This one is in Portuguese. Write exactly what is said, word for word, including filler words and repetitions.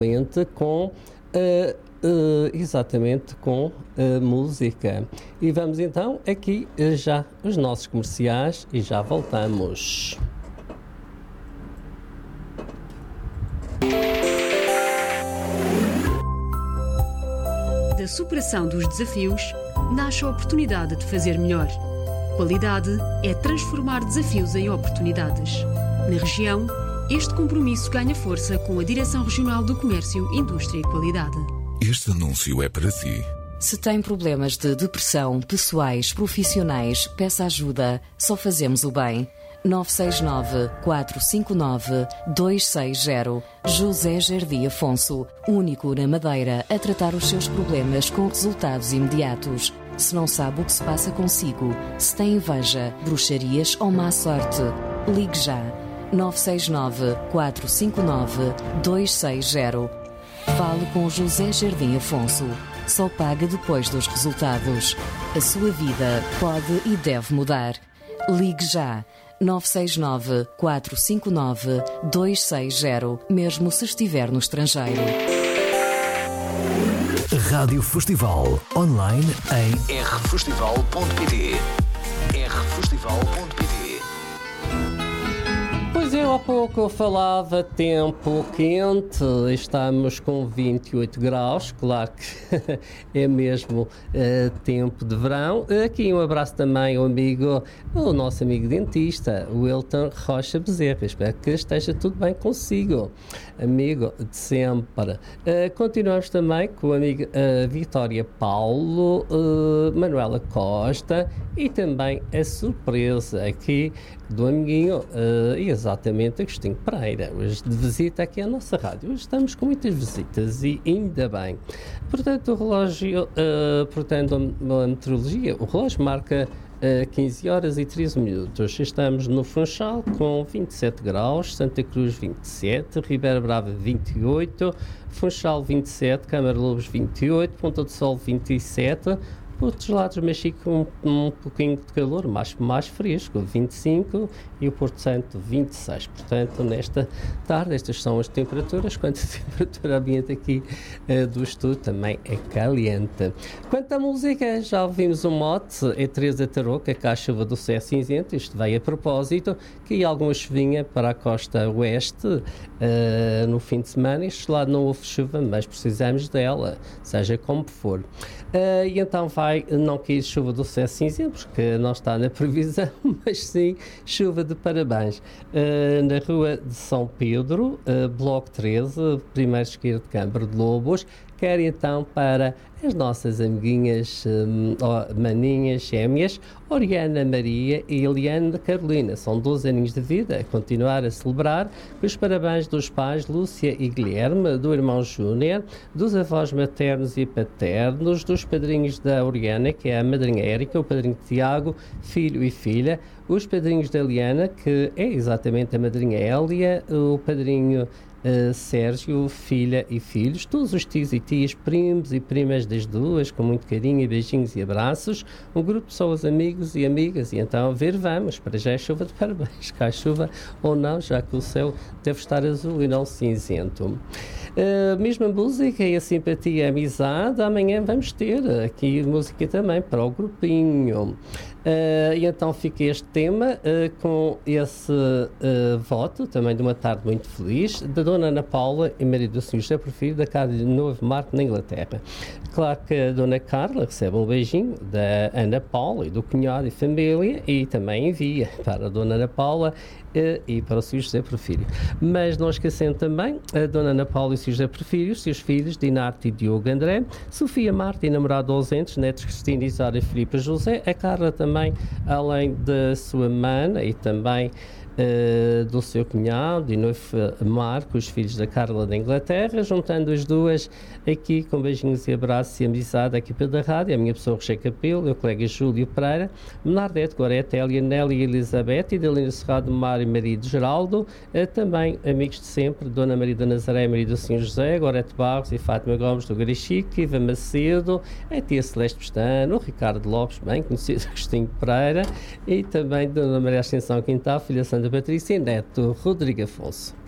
com uh, uh, exatamente com a música. E vamos então aqui uh, já os nossos comerciais e já voltamos. Da superação dos desafios, nasce a oportunidade de fazer melhor. Qualidade é transformar desafios em oportunidades. Na região, este compromisso ganha força com a Direção Regional do Comércio, Indústria e Qualidade. Este anúncio é para si. Se tem problemas de depressão, pessoais, profissionais, peça ajuda. Só fazemos o bem. nove seis nove, quatro cinco nove, dois seis zero. José Jardim Afonso, único na Madeira a tratar os seus problemas com resultados imediatos. Se não sabe o que se passa consigo, se tem inveja, bruxarias ou má sorte, ligue já. nove seis nove, quatro cinco nove, dois seis zero. Fale com José Jardim Afonso. Só paga depois dos resultados. A sua vida pode e deve mudar. Ligue já. nove seis nove, quatro cinco nove, dois seis zero, mesmo se estiver no estrangeiro. Rádio Festival, online em r festival ponto p t. r festival ponto p t. Pois eu há pouco falava tempo quente, estamos com vinte e oito graus, claro que é mesmo uh, tempo de verão. Aqui um abraço também ao amigo, o nosso amigo dentista, o Wilton Rocha Bezerra. Espero que esteja tudo bem consigo, amigo de sempre. Uh, continuamos também com a amiga uh, Vitória Paulo, uh, Manuela Costa e também a surpresa aqui do amiguinho, uh, exatamente, Agostinho Pereira, hoje de visita aqui à nossa rádio. Hoje estamos com muitas visitas e ainda bem. Portanto, o relógio, uh, portanto, a meteorologia, o relógio marca uh, quinze horas e treze minutos. Estamos no Funchal com vinte e sete graus, Santa Cruz vinte e sete, Ribeira Brava vinte e oito, Funchal vinte e sete, Câmara Lobos vinte e oito, Ponta do Sol vinte e sete, outros lados Mexico com um, um pouquinho de calor, mais, mais fresco, vinte e cinco, e o Porto Santo vinte e seis. Portanto, nesta tarde, estas são as temperaturas. Quanto a temperatura ambiente aqui uh, do estúdio também é caliente. Quanto à música, já ouvimos um mote, é Teresa Tarouca, que a chuva do céu cinzento. Isto veio a propósito, que há alguma chuvinha para a costa oeste uh, no fim de semana. Este lado não houve chuva, mas precisamos dela, seja como for. Uh, e então vai não cair chuva do céu cinzento, porque não está na previsão, mas sim chuva de parabéns. Uh, na rua de São Pedro, uh, bloco treze, primeiro esquerdo de Câmara de Lobos, quer então para as nossas amiguinhas, um, oh, maninhas, gêmeas, Oriana Maria e Eliane Carolina. São doze aninhos de vida, a continuar a celebrar. Os parabéns dos pais Lúcia e Guilherme, do irmão Júnior, dos avós maternos e paternos, dos padrinhos da Oriana, que é a madrinha Érica, o padrinho Tiago, filho e filha, os padrinhos da Eliana, que é exatamente a madrinha Hélia, o padrinho Uh, Sérgio, filha e filhos, todos os tios e tias, primos e primas das duas, com muito carinho e beijinhos e abraços, um grupo de pessoas amigos e amigas, e então ver vamos, para já é chuva de parabéns, cai chuva ou não, já que o céu deve estar azul e não cinzento. Uh, mesma música e a simpatia e a amizade, amanhã vamos ter aqui música também para o grupinho. Uh, e então fica este tema uh, com esse uh, voto, também de uma tarde muito feliz, da Dona Ana Paula e marido do senhor José Porfírio, da casa de Novo Marco, na Inglaterra. Claro que a Dona Carla recebe um beijinho da Ana Paula e do cunhado e família, e também envia para a Dona Ana Paula uh, e para o senhor José Porfírio. Mas não esquecendo também a Dona Ana Paula e o senhor José Porfírio, seus filhos Dinarte e Diogo André, Sofia Marta e namorado ausentes, netos Cristina, Isara, Filipe e José, a Carla também também, além da sua mana e também uh, do seu cunhado e noivo Marco, os filhos da Carla da Inglaterra, juntando as duas aqui com beijinhos e abraços e amizade à equipa da rádio, a minha pessoa Rocher Capelo, meu colega Júlio Pereira, Menardete, Gorete, Elia, Nelly e Elizabeth, e Delina Serrado, Mário e marido Geraldo, uh, também amigos de sempre, Dona Maria da Nazaré, marido do senhor José, Gorete Barros e Fátima Gomes do Garichique, Iva Macedo, a tia Celeste Pestano, o Ricardo Lopes, bem conhecido Agostinho Pereira, e também Dona Maria Ascensão Quintal, filha Santa Patrícia e neto Rodrigo Afonso.